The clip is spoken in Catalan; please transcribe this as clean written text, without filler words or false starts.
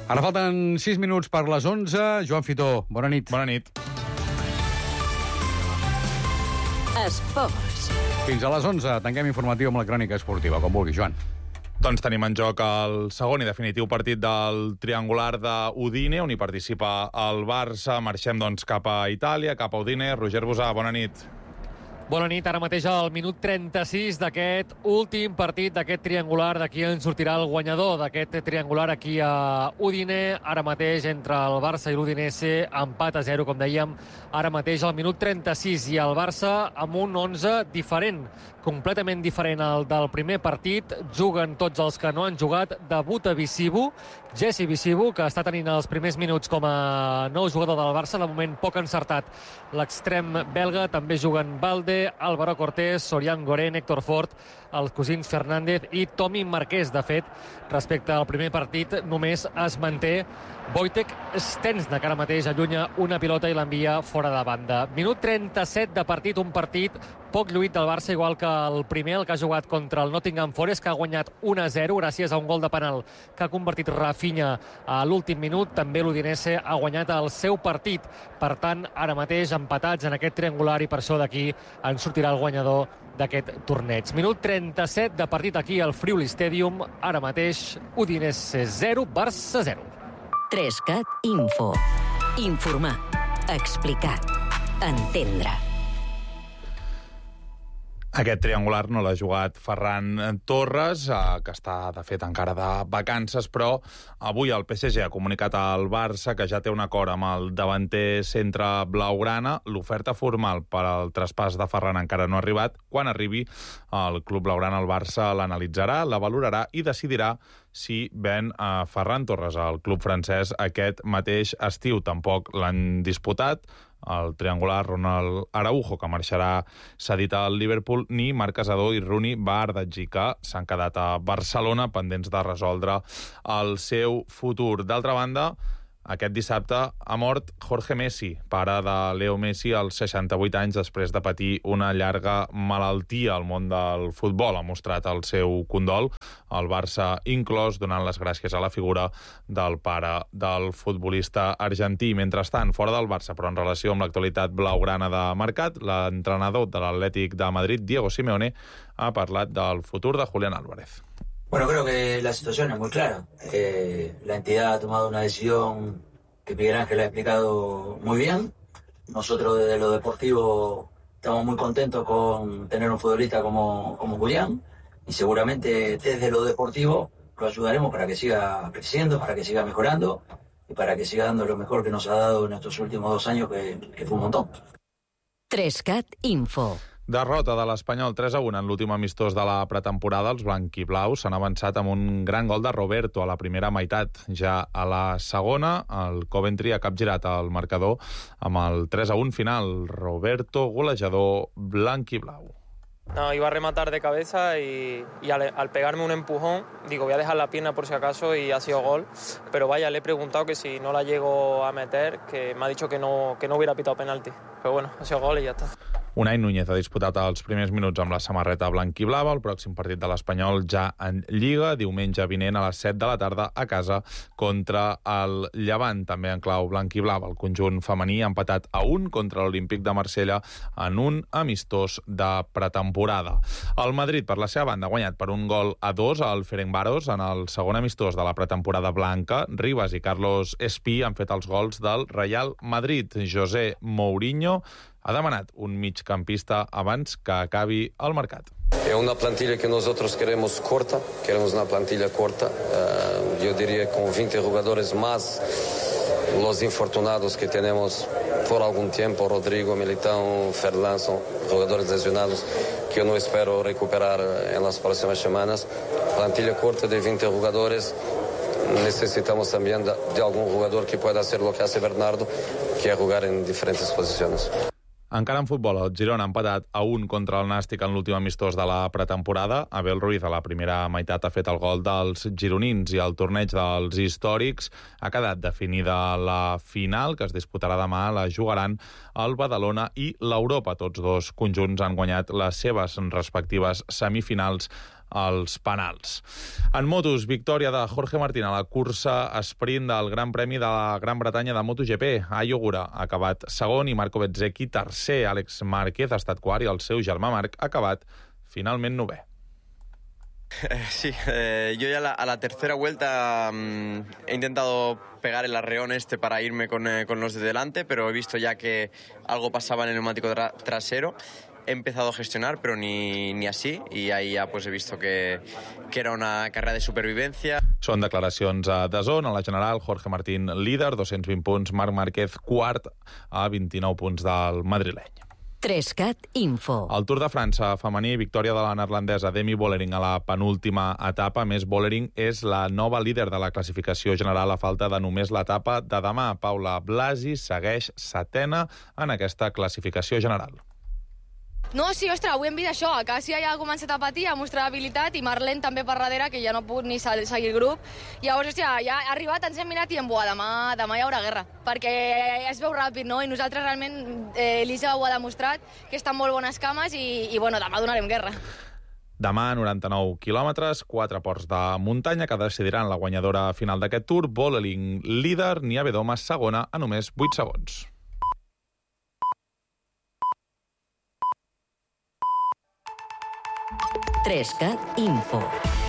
Ara falten 6 minuts per les 11. Joan Fitó, bona nit. Bona nit. Esports. Fins a les 11 tanquem informatiu amb la crònica esportiva, com vulgui, Joan. Doncs tenim en joc el segon i definitiu partit del triangular d'Udine, on hi participa el Barça. Marxem doncs cap a Itàlia, cap a Udine. Roger Bosà, bona nit. Bona nit, ara mateix al minut 36 d'aquest últim partit d'aquest triangular. D'aquí en sortirà el guanyador d'aquest triangular aquí a Udine. Ara mateix entre el Barça i l'Udinese, empat a 0, com dèiem, ara mateix al minut 36. I el Barça amb un 11 diferent, completament diferent al del primer partit. Juguen tots els que no han jugat. Debuta Bissibu, Jesse Bissibu, que està tenint els primers minuts com a nou jugador del Barça. De moment poc encertat l'extrem belga. També juguen Balde, Álvaro Cortés, Sorian Goren, Héctor Fort, els cosins Fernández i Tomi Marquès. De fet, respecte al primer partit, només es manté Wojtek Szczęsny, que ara mateix allunya una pilota i l'envia fora de banda. Minut 37 de partit, un partit poc lluït del Barça, igual que el primer, el que ha jugat contra el Nottingham Forest, que ha guanyat 1-0 gràcies a un gol de penal que ha convertit Rafinha a l'últim minut. També l'Udinese ha guanyat el seu partit. Per tant, ara mateix empatats en aquest triangular, i per això d'aquí en sortirà el guanyador d'aquest torneig. Minut 37 de partit aquí al Friuli Stadium. Ara mateix Udinese 0, Barça 0. 3CAT Info. Informar. Explicar. Entendre. Aquest triangular no l'ha jugat Ferran Torres, que està, de fet, encara de vacances, però avui el PSG ha comunicat al Barça que ja té un acord amb el davanter centre blaugrana. L'oferta formal per al traspàs de Ferran encara no ha arribat. Quan arribi, el club blaugrana, el Barça, l'analitzarà, la valorarà i decidirà si ven a Ferran Torres al club francès aquest mateix estiu. Tampoc l'han disputat el triangular Ronald Araujo, que marxarà cedit al Liverpool, ni Marc Casador i Rooney Bardghji, que s'han quedat a Barcelona pendents de resoldre el seu futur. D'altra banda, aquest dissabte ha mort Jorge Messi, pare de Leo Messi, als 68 anys, després de patir una llarga malaltia. El món del futbol ha mostrat el seu condol, el Barça inclòs, donant les gràcies a la figura del pare del futbolista argentí. Mentrestant, fora del Barça, però en relació amb l'actualitat blaugrana de mercat, l'entrenador de l'Atlètic de Madrid, Diego Simeone, ha parlat del futur de Julián Álvarez. Bueno, creo que la situación es muy clara. La entidad ha tomado una decisión que Miguel Ángel ha explicado muy bien. Nosotros desde lo deportivo estamos muy contentos con tener un futbolista como Julián, y seguramente desde lo deportivo lo ayudaremos para que siga creciendo, para que siga mejorando y para que siga dando lo mejor que nos ha dado en estos últimos 2 años, que fue un montón. 3CAT Info. Derrota de l'Espanyol 3-1 en l'últim amistós de la pretemporada. Els blanquiblaus s'han avançat amb un gran gol de Roberto a la primera meitat. Ja a la segona, el Coventry ha capgirat el marcador amb el 3-1 final. Roberto, golejador blanquiblau. No, iba a rematar de cabeza y al pegarme un empujón, digo, voy a dejar la pierna por si acaso, y ha sido gol. Pero vaya, le he preguntado que si no la llego a meter, que me ha dicho que no hubiera pitado penalti. Pero bueno, ha sido gol y ya está. Unai Núñez ha disputat els primers minuts amb la samarreta blanquiblava. El pròxim partit de l'Espanyol ja en Lliga, diumenge vinent a les 7 de la tarda a casa contra el Llevant, també en clau blanquiblava. El conjunt femení ha empatat a 1 contra l'Olímpic de Marsella en un amistós de pretemporada. El Madrid, per la seva banda, ha guanyat per 1-2 al Ferencváros en el segon amistós de la pretemporada blanca. Ribas i Carlos Espí han fet els gols del Real Madrid. José Mourinho ha demanat un migcampista abans que acabi el mercat. Es una plantilla que nosotros queremos corta, queremos una plantilla corta, yo diría con 20 jugadores más los infortunados que tenemos por algún tiempo, Rodrigo, Militão, Ferland, son jugadores lesionados que yo no espero recuperar en las próximas semanas. Plantilla corta de 20 jugadores. Necesitamos también de algún jugador que pueda hacer lo que hace Bernardo, que es jugar en diferentes posiciones. Encara en futbol, el Girona ha empatat a 1 contra el Nàstic en l'últim amistós de la pretemporada. Abel Ruiz a la primera meitat ha fet el gol dels gironins i el torneig dels històrics ha quedat definida la final, que es disputarà demà. La jugaran el Badalona i l'Europa. Tots dos conjunts han guanyat les seves respectives semifinals als penals. En motos, victòria de Jorge Martín a la cursa sprint del Gran Premi de la Gran Bretanya de MotoGP. Ayogura ha acabat segon i Marco Bezzecchi tercer. Àlex Márquez ha estat quart i el seu germà Marc ha acabat finalment novè. Sí, yo ya a la tercera vuelta he intentado pegar el arreón para irme con los de delante, pero he visto ya que algo pasaba en el neumático trasero. He empezado a gestionar, pero ni así, y ahí ya pues he visto que era una carrera de supervivencia. Són declaracions a DAZN. A la general, Jorge Martín líder, 220 punts, Marc Márquez quart a 29 punts del madrileny. 3CAT Info. Al Tour de França femení, victòria de la neerlandesa Demi Vollering a la penúltima etapa. A més, Vollering és la nova líder de la classificació general a falta de només l'etapa de demà. Paula Blasi segueix setena en aquesta classificació general. No, sí, ostres, avui hem vist això, que Cassia ja ha començat a patir, a mostrar habilitat, i Marlene també per darrere, que ja no puc ni seguir el grup. Llavors, hòstia, ja ha arribat, ens hem mirat i demà hi haurà guerra, perquè es veu ràpid, no? I nosaltres realment, Elisa ho ha demostrat, que està en molt bones cames i bueno, demà donarem guerra. Demà, 99 quilòmetres, 4 ports de muntanya que decidiran la guanyadora final d'aquest Tour. Vollering líder, Nia Bedoma segona a només 8 segons. Trescat Info.